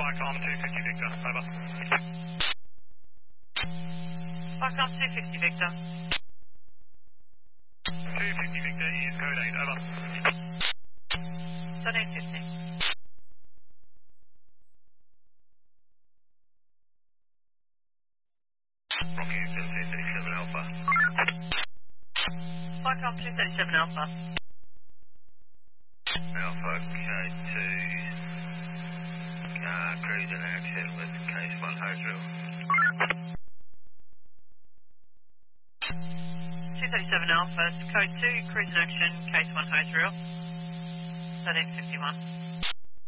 Barcom 250 Victor, over. Barcom 250 Victor. 250 Victor is code 8, over. 1350. Rocky 237 Alpha. Barcom 237 Alpha. Alpha K2. Cruise in action with case 1 Hoseville. 237 Alpha, code 2, cruise in action, case 1 Hose Reel. 1351.